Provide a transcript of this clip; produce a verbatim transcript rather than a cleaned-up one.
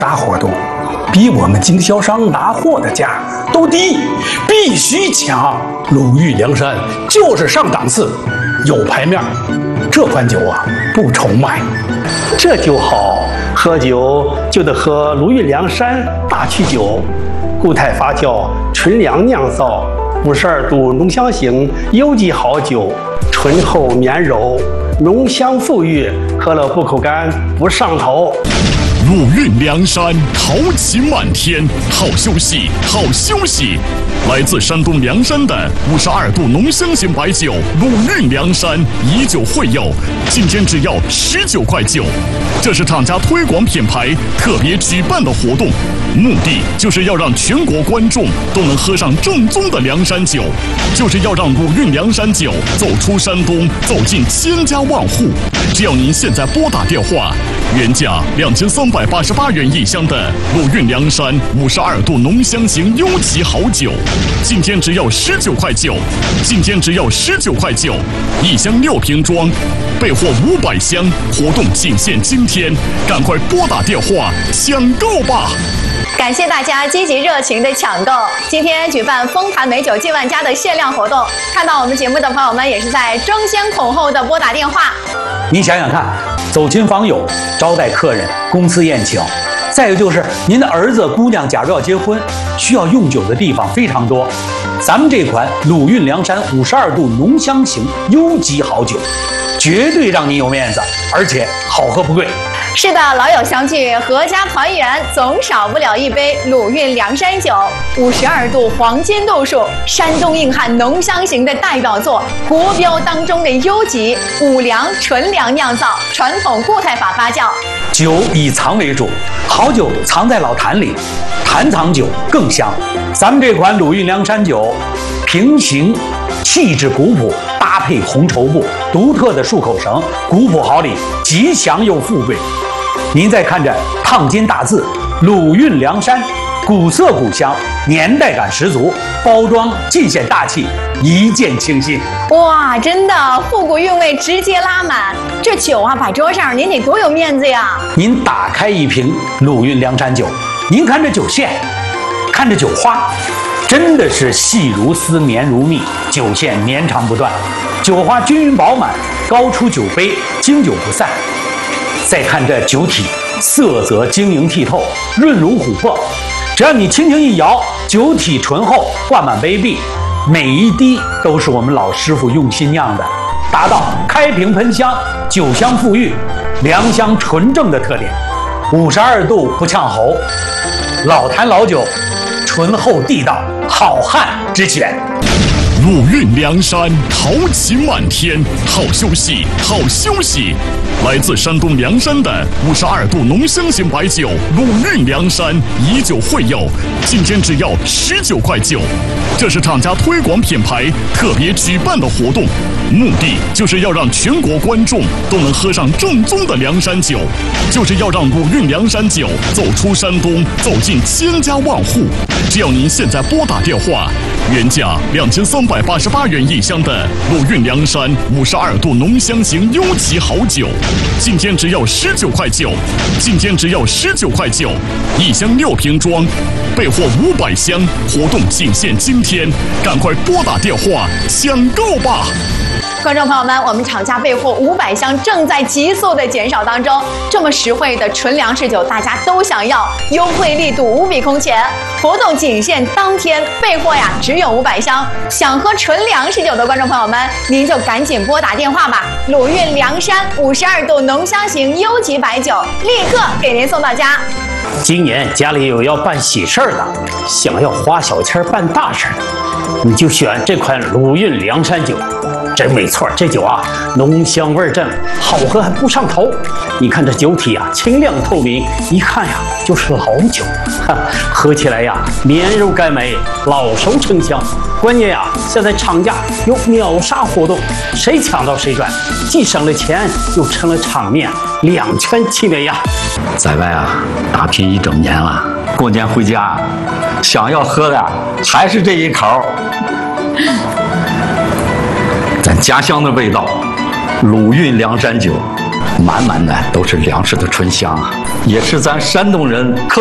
啥活动比我们经销商拿货的价都低，必须抢。鲁豫梁山就是上档次，有牌面。这款酒啊，不愁卖。 这酒好，喝酒就得喝鲁豫梁山大曲酒，固态发酵，纯粮酿造，五十二度浓香型优级好酒，醇厚绵柔，浓香馥郁，喝了不口干，不上头。 鲁豫梁山豪气漫天，好休息，好休息。来自山东凉山的五十二度浓香型白酒鲁豫梁山以酒会友，今天只要十九块九。这是厂家推广品牌特别举办的活动，目的就是要让全国观众都能喝上正宗的凉山酒，就是要让鲁豫梁山酒走出山东，走进千家万户。只要您现在拨打电话，原价两千三百八十八元一箱的鲁豫梁山五十二度浓香型优级好酒，今天只要十九块九，今天只要十九块九，一箱六瓶装，备货五百箱，活动仅限今天，赶快拨打电话抢购吧！ 感谢大家积极热情的抢购。今天举办丰坛美酒进万家的限量活动，看到我们节目的朋友们也是在争先恐后的拨打电话。 你想想看，走亲访友、招待客人、公司宴请，再有就是您的儿子、姑娘假如要结婚，需要用酒的地方非常多。咱们这款鲁豫梁山五十二度浓香型优级好酒，绝对让你有面子，而且好喝不贵。 是的，老友相聚，阖家团圆，总少不了一杯鲁豫梁山酒。五十二度黄金度数，山东硬汉浓香型的代表作，国标当中的优级，五粮纯粮酿造，传统固态法发酵。 酒以藏为主，好酒藏在老坛里，坛藏酒更香。咱们这款鲁豫梁山酒，平行气质古朴，搭配红绸布，独特的漱口绳，古朴好礼，吉祥又富贵。您再看着烫金大字鲁豫梁山，古色古香，年代感十足，包装尽显大气，一见倾心。 哇，真的复古韵味直接拉满，这酒啊摆桌上您得多有面子呀！ 您打开一瓶鲁豫梁山酒，您看这酒线，看这酒花，真的是细如丝，绵如蜜，酒线绵长不断，酒花均匀饱满，高出酒杯，经久不散。再看这酒体，色泽晶莹剔透，润如琥珀，只要你轻轻一摇，酒体醇厚，灌满杯壁，每一滴都是我们老师傅用心酿的，达到开瓶喷香，酒香馥郁，良香纯正的特点。五十二度不呛喉，老坛老酒，醇厚地道，好汉之选。 鲁豫梁山豪气漫天，好休息，好休息。来自山东凉山的五十二度浓香型白酒鲁豫梁山以酒会友，今天只要十九块九。这是厂家推广品牌特别举办的活动，目的就是要让全国观众都能喝上正宗的凉山酒，就是要让鲁豫梁山酒走出山东，走进千家万户。只要您现在拨打电话，原价两千三百八十八元一箱的鲁豫梁山五十二度浓香型优级好酒，今天只要十九块九，今天只要十九块九，一箱六瓶装，备货五百箱，活动仅限今天，赶快拨打电话抢购吧！ 观众朋友们，我们厂家备货五百箱，正在急速的减少当中。这么实惠的纯粮食酒，大家都想要，优惠力度无比空前。活动仅限当天，备货呀只有五百箱。想喝纯粮食酒的观众朋友们，您就赶紧拨打电话吧。鲁豫梁山五十二度浓香型优级白酒，立刻给您送到家。 今年家里有要办喜事儿的，想要花小钱办大事儿的，你就选这款鲁豫梁山酒。真没错，这酒啊，浓香味正，好喝还不上头。你看这酒体啊，清亮透明，一看呀就是老酒，哈，喝起来呀绵柔甘美，老熟成香。关键呀，现在厂家有秒杀活动，谁抢到谁赚，既省了钱，又成了场面，两全其美呀。 在外啊打拼一整年了，过年回家，想要喝的还是这一口。咱家乡的味道，鲁豫梁山酒， 满满的都是粮食的醇香啊，也是咱山东人